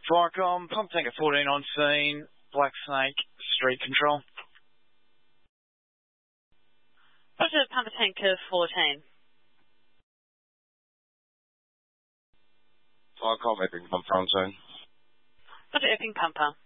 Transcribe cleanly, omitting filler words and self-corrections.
Firecom, pump tanker 14 on scene, Black Snake, street control. Roger, pump tanker 14. Firecom, Epping pumper on scene. Roger, Epping pumper.